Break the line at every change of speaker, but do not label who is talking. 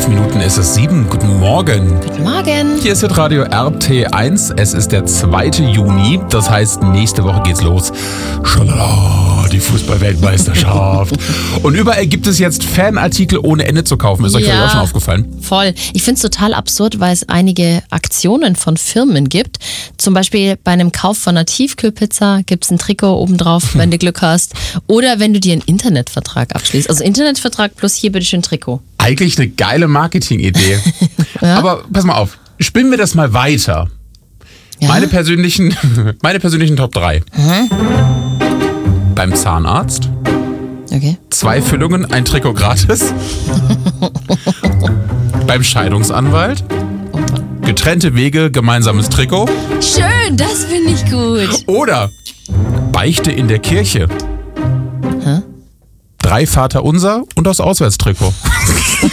11 Minuten ist es 7. Guten Morgen.
Guten Morgen.
Hier ist Radio RT1. Es ist der 2. Juni. Das heißt, nächste Woche geht's los. Schalala, die Fußball-Weltmeisterschaft. Und überall gibt es jetzt Fanartikel ohne Ende zu kaufen. Ist euch vielleicht auch schon aufgefallen?
Voll. Ich finde es total absurd, weil es einige Aktionen von Firmen gibt. Zum Beispiel bei einem Kauf von einer Tiefkühlpizza gibt es ein Trikot obendrauf, wenn du Glück hast. Oder wenn du dir einen Internetvertrag abschließt. Also Internetvertrag plus hier bitteschön Trikot.
Eigentlich eine geile Marketing-Idee.
Ja?
Aber pass mal auf, spinnen wir das mal weiter.
Ja?
Meine persönlichen Top 3. Beim Zahnarzt.
Okay.
2 Füllungen, ein Trikot gratis. Beim Scheidungsanwalt. Getrennte Wege, gemeinsames Trikot.
Schön, das finde ich gut.
Oder Beichte in der Kirche.
Hä?
3 Vaterunser und das Auswärtstrikot.